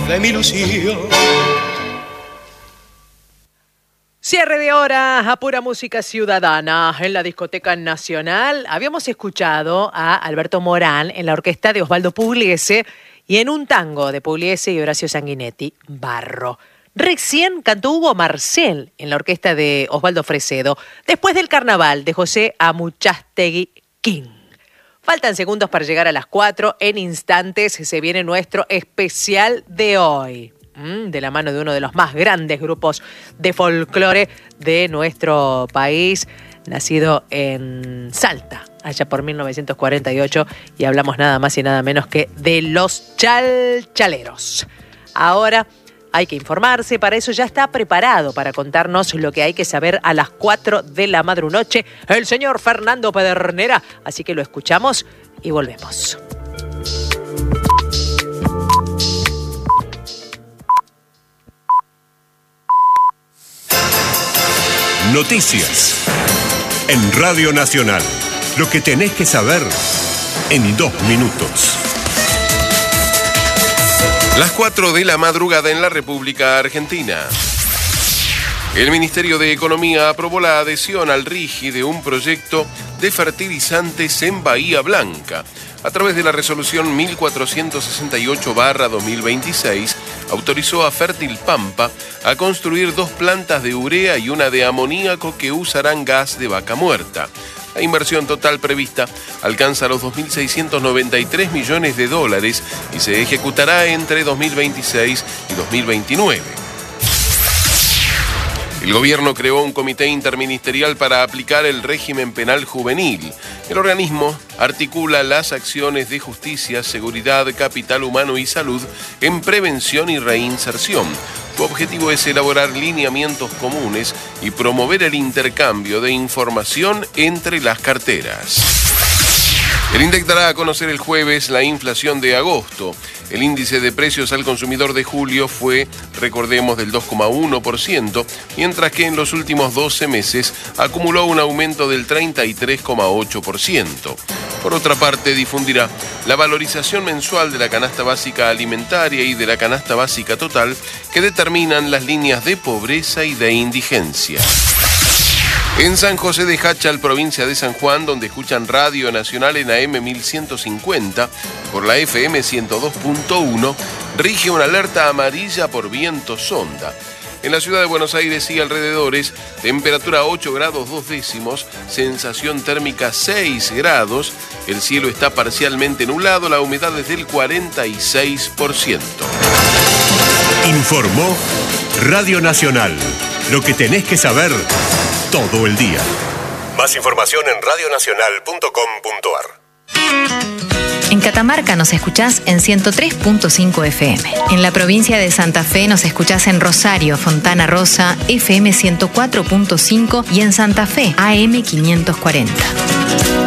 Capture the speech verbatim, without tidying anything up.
de mi ilusión. Cierre de hora a pura música ciudadana en la Discoteca Nacional. Habíamos escuchado a Alberto Morán en la orquesta de Osvaldo Pugliese y en un tango de Pugliese y Horacio Sanguinetti, Barro. Recién cantó Hugo Marcel en la orquesta de Osvaldo Fresedo, después del Carnaval de José Amuchastegui King. Faltan segundos para llegar a las cuatro. En instantes se viene nuestro especial de hoy, de la mano de uno de los más grandes grupos de folclore de nuestro país, nacido en Salta, allá por mil novecientos cuarenta y ocho, y hablamos nada más y nada menos que de los Chalchaleros. Ahora hay que informarse, para eso ya está preparado para contarnos lo que hay que saber a las cuatro de la madrunoche el señor Fernando Pedernera, así que lo escuchamos y volvemos. Noticias en Radio Nacional. Lo que tenés que saber en dos minutos. Las cuatro de la madrugada en la República Argentina. El Ministerio de Economía aprobó la adhesión al RIGI de un proyecto de fertilizantes en Bahía Blanca. A través de la resolución mil cuatrocientos sesenta y ocho barra dos mil veintiséis, autorizó a Fértil Pampa a construir dos plantas de urea y una de amoníaco que usarán gas de vaca muerta. La inversión total prevista alcanza los dos mil seiscientos noventa y tres millones de dólares y se ejecutará entre dos mil veintiséis y dos mil veintinueve. El gobierno creó un comité interministerial para aplicar el régimen penal juvenil. El organismo articula las acciones de justicia, seguridad, capital humano y salud en prevención y reinserción. Su objetivo es elaborar lineamientos comunes y promover el intercambio de información entre las carteras. El INDEC dará a conocer el jueves la inflación de agosto. El índice de precios al consumidor de julio fue, recordemos, del dos coma uno por ciento, mientras que en los últimos doce meses acumuló un aumento del treinta y tres coma ocho por ciento. Por otra parte, difundirá la valorización mensual de la canasta básica alimentaria y de la canasta básica total, que determinan las líneas de pobreza y de indigencia. En San José de Jáchal, provincia de San Juan, donde escuchan Radio Nacional en A M mil ciento cincuenta, por la F M ciento dos punto uno, rige una alerta amarilla por viento sonda. En la ciudad de Buenos Aires y alrededores, temperatura ocho grados dos décimos, sensación térmica seis grados, el cielo está parcialmente nublado, la humedad es del cuarenta y seis por ciento. Informó Radio Nacional. Lo que tenés que saber todo el día. Más información en radio nacional punto com punto a r. En Catamarca nos escuchás en ciento tres punto cinco F M. En la provincia de Santa Fe nos escuchás en Rosario, Fontana Rosa, F M ciento cuatro punto cinco y en Santa Fe, A M quinientos cuarenta.